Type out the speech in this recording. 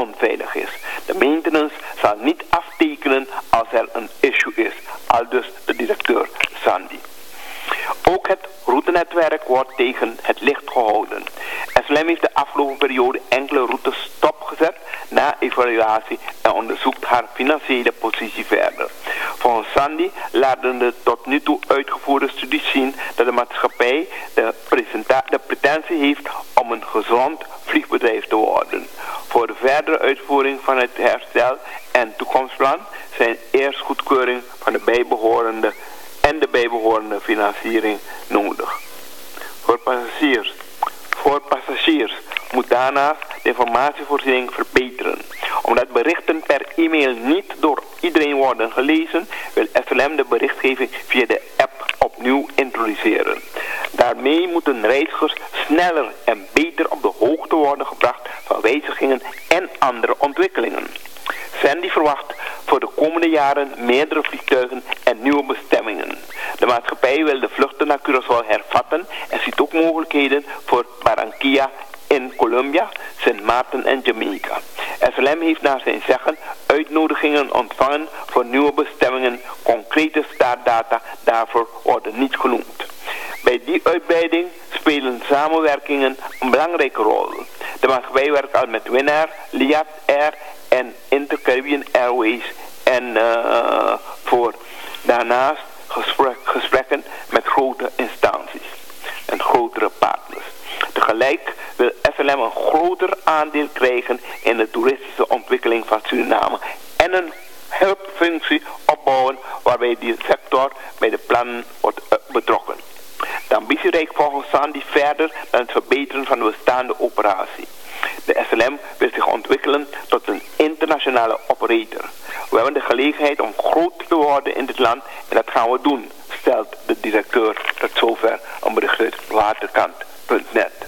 onveilig is. De maintenance zal niet aftekenen als er een issue is, aldus de directeur Sandy. Ook het routenetwerk wordt tegen het licht gehouden. SLM heeft de afgelopen periode enkele routes stopgezet na evaluatie en onderzoekt haar financiële positie verder. Volgens Sandy laten de tot nu toe uitgevoerde studies zien dat de maatschappij de pretentie heeft om een gezond vliegbedrijf te worden. Voor de verdere uitvoering van het herstel- en toekomstplan zijn eerst goedkeuring van de bijbehorende financiering nodig. Voor passagiers moet daarnaast de informatievoorziening verbeteren. Omdat berichten per e-mail niet door iedereen worden gelezen, wil SLM de berichtgeving via de app opnieuw introduceren. Daarmee moeten reizigers sneller en beter op de hoogte worden gebracht van wijzigingen en andere ontwikkelingen. Sandy verwacht voor de komende jaren meerdere vliegtuigen en nieuwe bestemmingen. De maatschappij wil de vluchten naar Curaçao hervatten en ziet ook mogelijkheden voor Barranquilla in Colombia, Sint Maarten en Jamaica. SLM heeft naar zijn zeggen uitnodigingen ontvangen voor nieuwe bestemmingen. Concrete startdata daarvoor worden niet genoemd. Bij die uitbreiding spelen samenwerkingen een belangrijke rol. De maatschappij werkt al met Winnair, Liat Air en Inter-Caribbean Airways en voor daarnaast gesprekken met grote instanties en grotere partners. Tegelijk wil SLM een groter aandeel krijgen in de toeristische ontwikkeling van Suriname en een hulpfunctie opbouwen waarbij die sector bij de plannen wordt betrokken. De ambitie reikt volgens Sandy verder dan het verbeteren van de bestaande operatie. De SLM wil zich ontwikkelen tot een internationale operator. We hebben de gelegenheid om groot te worden in dit land en dat gaan we doen, stelt de directeur tot zover een bericht uit waterkant.net.